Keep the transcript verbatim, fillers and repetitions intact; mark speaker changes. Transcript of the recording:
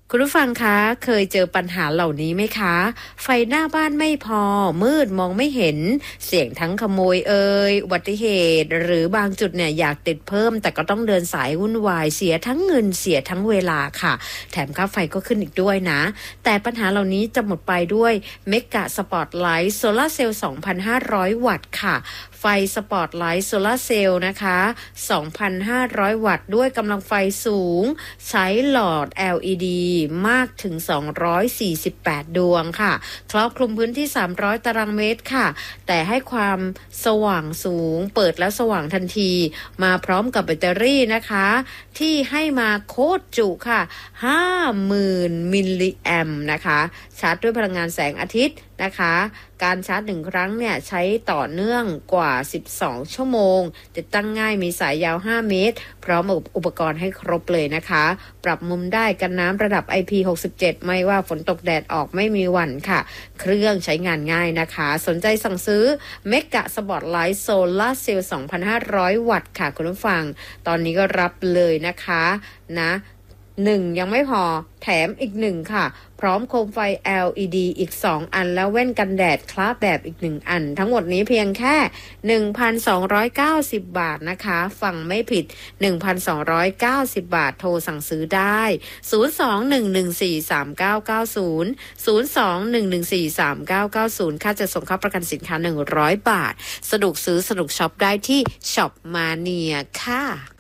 Speaker 1: คุณผู้ฟังคะเคยเจอปัญหาเหล่านี้ไหมคะไฟหน้าบ้านไม่พอมืดมองไม่เห็นเสี่ยงทั้งขโมยเอ่ยอุบัติเหตุหรือบางจุดเนี่ยอยากติดเพิ่มแต่ก็ต้องเดินสายวุ่นวายเสียทั้งเงินเสียทั้งเวลาค่ะแถมค่าไฟก็ขึ้นอีกด้วยนะแต่ปัญหาเหล่านี้จะหมดไปด้วยเมกะสปอตไลท์โซลาร์เซลล์ สองพันห้าร้อย วัตต์ค่ะไฟสปอตไลท์โซลาร์เซลล์นะคะ สองพันห้าร้อย วัตต์ด้วยกำลังไฟสูงใช้หลอด แอล อี ดี มากถึงสองร้อยสี่สิบแปดดวงค่ะครอบคลุมพื้นที่สามร้อยตารางเมตรค่ะแต่ให้ความสว่างสูงเปิดแล้วสว่างทันทีมาพร้อมกับแบตเตอรี่นะคะที่ให้มาโคตรจุค่ะ ห้าหมื่น มิลลิแอมป์นะคะชาร์จด้วยพลังงานแสงอาทิตย์นะคะการชาร์จหนึ่งครั้งเนี่ยใช้ต่อเนื่องกว่าสิบสองชั่วโมงติดตั้งง่ายมีสายยาวห้าเมตรพร้อมอุปกรณ์ให้ครบเลยนะคะปรับมุมได้กันน้ำระดับ ไอ พี หกสิบเจ็ดไม่ว่าฝนตกแดดออกไม่มีหวั่นค่ะเครื่องใช้งานง่ายนะคะสนใจสั่งซื้อเมกะสปอตไลท์โซลาร์เซลล์ สองพันห้าร้อย วัตต์ค่ะคุณผู้ฟังตอนนี้ก็รับเลยนะคะนะหนึ่งยังไม่พอแถมอีกหนึ่งค่ะพร้อมโคมไฟ แอล อี ดี อีกสองอันแล้วแว่นกันแดดคลาสแบบอีกหนึ่งอันทั้งหมดนี้เพียงแค่ หนึ่งพันสองร้อยเก้าสิบ บาทนะคะฟังไม่ผิด หนึ่งพันสองร้อยเก้าสิบ บาทโทรสั่งซื้อได้ศูนย์ สอง หนึ่ง หนึ่ง สี่ สาม เก้า เก้า ศูนย์ ศูนย์ สอง หนึ่ง หนึ่ง สี่ สาม เก้า เก้า ศูนย์ค่าจะส่งค่าประกันสินค้าหนึ่งร้อยบาทสะดวกซื้อสะดวกช็อปได้ที่ช็อปมาเนียค่ะ